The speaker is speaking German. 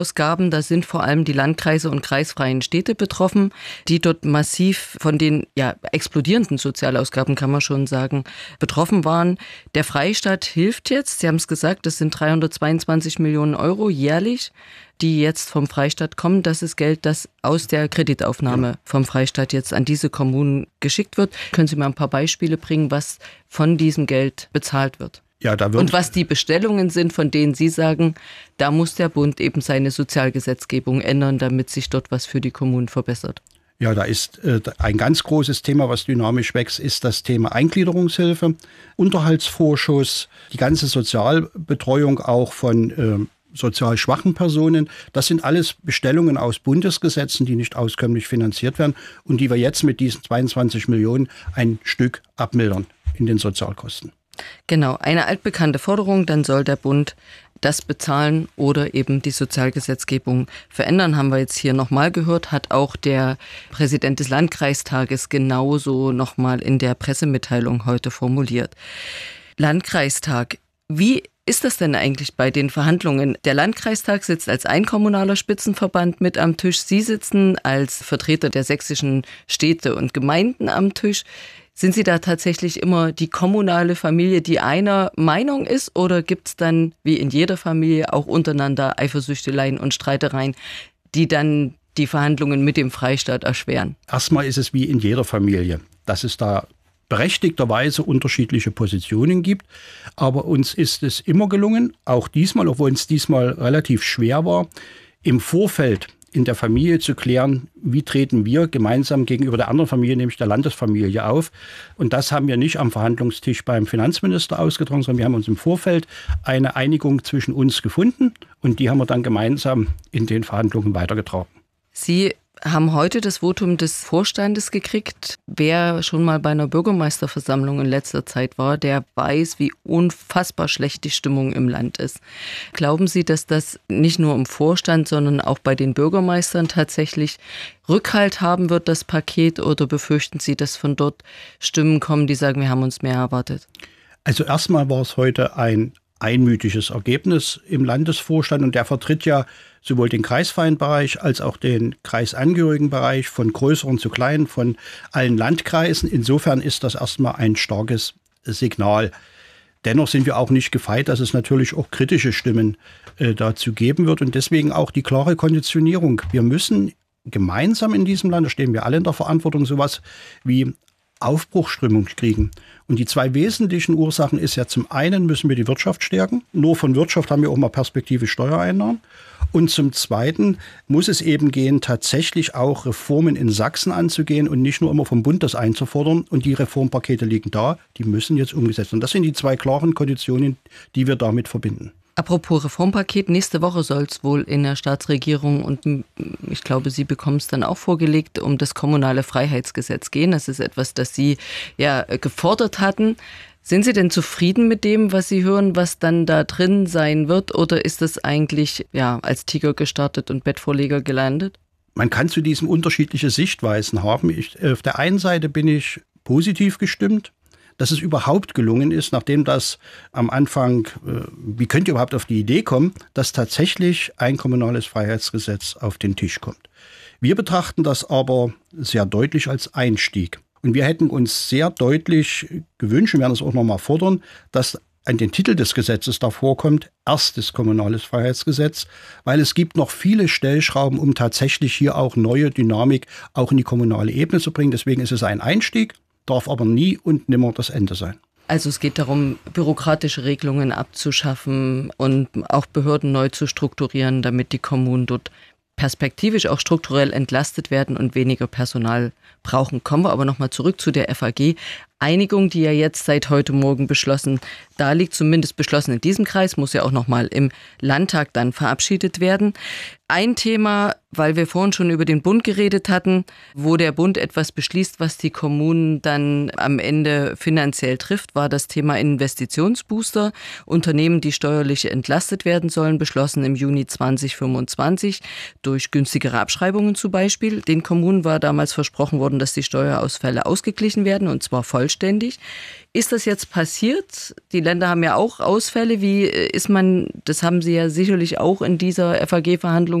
Sozialausgaben, da sind vor allem die Landkreise und kreisfreien Städte betroffen, die dort massiv von den explodierenden Sozialausgaben, kann man schon sagen, betroffen waren. Der Freistaat hilft jetzt, Sie haben es gesagt, das sind 322 Millionen Euro jährlich, die jetzt vom Freistaat kommen. Das ist Geld, das aus der Kreditaufnahme vom Freistaat jetzt an diese Kommunen geschickt wird. Können Sie mal ein paar Beispiele bringen, was von diesem Geld bezahlt wird? Ja, und was die Bestellungen sind, von denen Sie sagen, da muss der Bund eben seine Sozialgesetzgebung ändern, damit sich dort was für die Kommunen verbessert. Ja, da ist ein ganz großes Thema, was dynamisch wächst, ist das Thema Eingliederungshilfe, Unterhaltsvorschuss, die ganze Sozialbetreuung auch von sozial schwachen Personen. Das sind alles Bestellungen aus Bundesgesetzen, die nicht auskömmlich finanziert werden und die wir jetzt mit diesen 22 Millionen ein Stück abmildern in den Sozialkosten. Genau, eine altbekannte Forderung, dann soll der Bund das bezahlen oder eben die Sozialgesetzgebung verändern, haben wir jetzt hier nochmal gehört, hat auch der Präsident des Landkreistages genauso nochmal in der Pressemitteilung heute formuliert. Landkreistag, wie ist das denn eigentlich bei den Verhandlungen? Der Landkreistag sitzt als ein kommunaler Spitzenverband mit am Tisch. Sie sitzen als Vertreter der sächsischen Städte und Gemeinden am Tisch. Sind Sie da tatsächlich immer die kommunale Familie, die einer Meinung ist? Oder gibt es dann, wie in jeder Familie, auch untereinander Eifersüchteleien und Streitereien, die dann die Verhandlungen mit dem Freistaat erschweren? Erstmal ist es wie in jeder Familie, dass es da berechtigterweise unterschiedliche Positionen gibt. Aber uns ist es immer gelungen, auch diesmal, obwohl es diesmal relativ schwer war, im Vorfeld in der Familie zu klären, wie treten wir gemeinsam gegenüber der anderen Familie, nämlich der Landesfamilie, auf. Und das haben wir nicht am Verhandlungstisch beim Finanzminister ausgetragen, sondern wir haben uns im Vorfeld eine Einigung zwischen uns gefunden und die haben wir dann gemeinsam in den Verhandlungen weitergetragen. Sie haben heute das Votum des Vorstandes gekriegt. Wer schon mal bei einer Bürgermeisterversammlung in letzter Zeit war, der weiß, wie unfassbar schlecht die Stimmung im Land ist. Glauben Sie, dass das nicht nur im Vorstand, sondern auch bei den Bürgermeistern tatsächlich Rückhalt haben wird, das Paket, oder befürchten Sie, dass von dort Stimmen kommen, die sagen, wir haben uns mehr erwartet? Also erstmal war es heute ein einmütiges Ergebnis im Landesvorstand und der vertritt ja sowohl den kreisfreien Bereich als auch den kreisangehörigen Bereich von größeren zu kleinen, von allen Landkreisen. Insofern ist das erstmal ein starkes Signal. Dennoch sind wir auch nicht gefeit, dass es natürlich auch kritische Stimmen dazu geben wird und deswegen auch die klare Konditionierung. Wir müssen gemeinsam in diesem Land, da stehen wir alle in der Verantwortung, sowas wie Aufbruchsstimmung kriegen. Und die zwei wesentlichen Ursachen ist ja, zum einen müssen wir die Wirtschaft stärken. Nur von Wirtschaft haben wir auch mal perspektivisch Steuereinnahmen. Und zum Zweiten muss es eben gehen, tatsächlich auch Reformen in Sachsen anzugehen und nicht nur immer vom Bund das einzufordern. Und die Reformpakete liegen da, die müssen jetzt umgesetzt werden. Und das sind die zwei klaren Konditionen, die wir damit verbinden. Apropos Reformpaket, nächste Woche soll es wohl in der Staatsregierung und ich glaube, Sie bekommen es dann auch vorgelegt, um das kommunale Freiheitsgesetz gehen. Das ist etwas, das Sie ja gefordert hatten. Sind Sie denn zufrieden mit dem, was Sie hören, was dann da drin sein wird? Oder ist das eigentlich als Tiger gestartet und Bettvorleger gelandet? Man kann zu diesem unterschiedliche Sichtweisen haben. Auf der einen Seite bin ich positiv gestimmt, dass es überhaupt gelungen ist, nachdem das am Anfang, wie könnt ihr überhaupt auf die Idee kommen, dass tatsächlich ein kommunales Freiheitsgesetz auf den Tisch kommt. Wir betrachten das aber sehr deutlich als Einstieg. Und wir hätten uns sehr deutlich gewünscht, und werden es auch nochmal fordern, dass an den Titel des Gesetzes davor kommt, erstes kommunales Freiheitsgesetz, weil es gibt noch viele Stellschrauben, um tatsächlich hier auch neue Dynamik auch in die kommunale Ebene zu bringen. Deswegen ist es ein Einstieg, darf aber nie und nimmer das Ende sein. Also es geht darum, bürokratische Regelungen abzuschaffen und auch Behörden neu zu strukturieren, damit die Kommunen dort perspektivisch auch strukturell entlastet werden und weniger Personal brauchen. Kommen wir aber nochmal zurück zu der FAG. Einigung, die ja jetzt seit heute Morgen beschlossen, da liegt zumindest beschlossen in diesem Kreis, muss ja auch nochmal im Landtag dann verabschiedet werden. Ein Thema, weil wir vorhin schon über den Bund geredet hatten, wo der Bund etwas beschließt, was die Kommunen dann am Ende finanziell trifft, war das Thema Investitionsbooster. Unternehmen, die steuerlich entlastet werden sollen, beschlossen im Juni 2025 durch günstigere Abschreibungen zum Beispiel. Den Kommunen war damals versprochen worden, dass die Steuerausfälle ausgeglichen werden und zwar vollständig. vollständig. Ist das jetzt passiert? Die Länder haben ja auch Ausfälle. Wie ist man, das haben Sie ja sicherlich auch in dieser FAG-Verhandlung